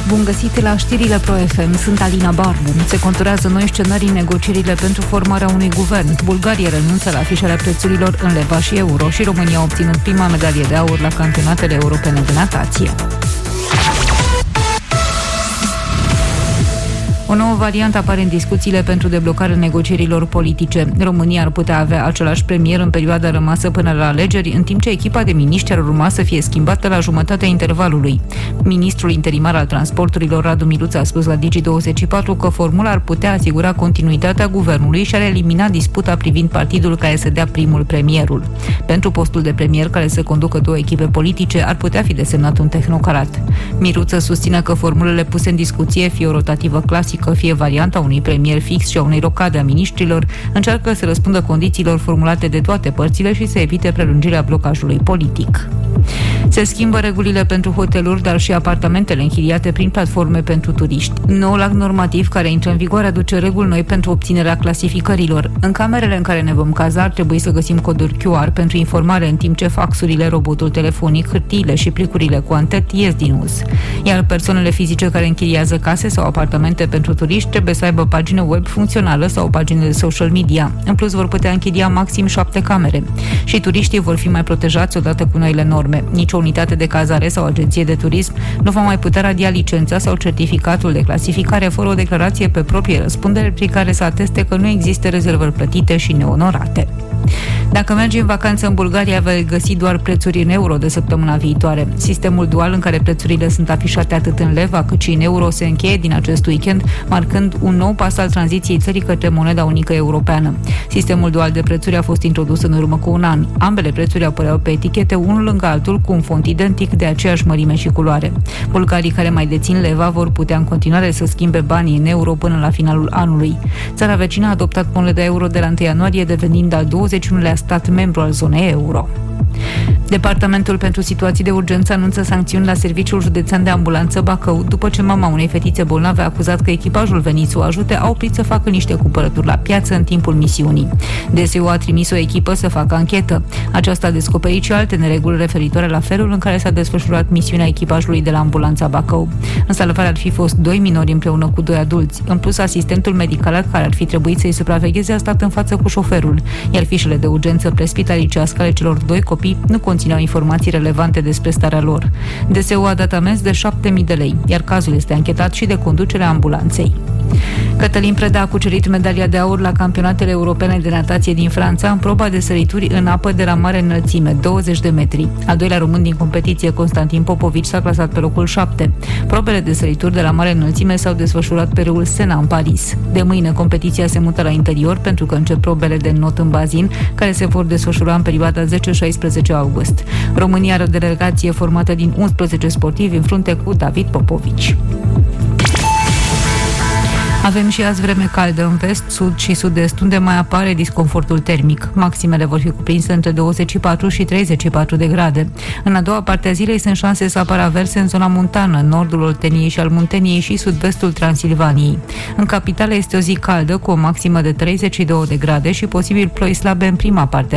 Bun găsit la știrile Pro FM, sunt Alina Barbu. Se conturează noi scenarii în negocierile pentru formarea unui guvern. Bulgaria renunță la afișarea prețurilor în leva și euro și România a obținut prima medalie de aur la campionatele europene de natație. O nouă variantă apare în discuțiile pentru deblocarea negocierilor politice. România ar putea avea același premier în perioada rămasă până la alegeri, în timp ce echipa de miniștri ar urma să fie schimbată la jumătatea intervalului. Ministrul interimar al transporturilor, Radu Miluță, a spus la Digi24 că formula ar putea asigura continuitatea guvernului și ar elimina disputa privind partidul care să dea primul premierul. Pentru postul de premier care să conducă două echipe politice ar putea fi desemnat un tehnocrat. Miluță susține că formulele puse în discuție, fie o rotativă clasică, fie varianta unui premier fix și a unei rocade a miniștrilor, încearcă să răspundă condițiilor formulate de toate părțile și să evite prelungirea blocajului politic. Se schimbă regulile pentru hoteluri, dar și apartamentele închiriate prin platforme pentru turiști. Noul act normativ care intră în vigoare aduce reguli noi pentru obținerea clasificărilor. În camerele în care ne vom caza ar trebui să găsim coduri QR pentru informare, în timp ce faxurile, robotul telefonic, hârtiile și plicurile cu antet ies din uz. Iar persoanele fizice care închiriază case sau apartamente pentru turiști trebuie să aibă pagină web funcțională sau o pagină de social media. În plus, vor putea închiria maxim 7 camere. Și turiștii vor fi mai protejați odată cu noile norme. Nici o unitate de cazare sau agenție de turism nu va mai putea radia licența sau certificatul de clasificare fără o declarație pe proprie răspundere prin care să ateste că nu există rezervări plătite și neonorate. Dacă mergi în vacanță în Bulgaria, vei găsi doar prețuri în euro de săptămâna viitoare. Sistemul dual în care prețurile sunt afișate atât în leva cât și în euro se încheie din acest weekend, marcând un nou pas al tranziției țării către moneda unică europeană. Sistemul dual de prețuri a fost introdus în urmă cu un an. Ambele prețuri apăreau pe etichete unul lângă altul cu un font identic de aceeași mărime și culoare. Bulgarii care mai dețin leva vor putea în continuare să schimbe banii în euro până la finalul anului. Țara vecină a adoptat moneda euro de la 1 ianuarie, devenind al 21-lea stat membru al zonei euro. Departamentul pentru situații de urgență anunță sancțiuni la Serviciul Județean de Ambulanță Bacău, după ce mama unei fetițe bolnave a acuzat că echipajul venit să o ajute a oprit să facă niște cumpărături la piață în timpul misiunii. DSU a trimis o echipă să facă anchetă. Aceasta a descoperit și alte nereguli referitoare la felul în care s-a desfășurat misiunea echipajului de la Ambulanța Bacău. În salvare ar fi fost 2 minori împreună cu 2 adulți. În plus, asistentul medical care ar fi trebuit să-i supravegheze a stat în față cu șoferul, iar fișele de urgență prespitalicească ale celor 2 copii nu conțineau informații relevante despre starea lor. DSU a dat amenzi de 7.000 de lei, iar cazul este anchetat și de conducerea ambulanței. Cătălin Preda a cucerit medalia de aur la campionatele europene de natație din Franța în proba de sărituri în apă de la mare înălțime, 20 de metri. Al doilea român din competiție, Constantin Popovici, s-a clasat pe locul 7. Probele de sărituri de la mare înălțime s-au desfășurat pe râul Sena, în Paris. De mâine, competiția se mută la interior pentru că încep probele de not în bazin, care se vor desfășura în perioada 10-16 august. România are o delegație formată din 11 sportivi în frunte cu David Popovici. Avem și azi vreme caldă în vest, sud și sud-est, unde mai apare disconfortul termic. Maximele vor fi cuprinse între 24 și 34 de grade. În a doua parte a zilei sunt șanse să apară averse în zona montană, nordul Olteniei și al Munteniei și sud-vestul Transilvaniei. În capitală este o zi caldă, cu o maximă de 32 de grade și posibil ploi slabe în prima parte